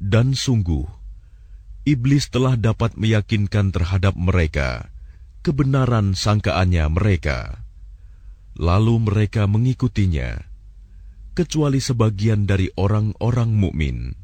Dan sungguh, iblis telah dapat meyakinkan terhadap mereka kebenaran sangkaannya mereka. Lalu mereka mengikutinya, kecuali sebagian dari orang-orang mukmin.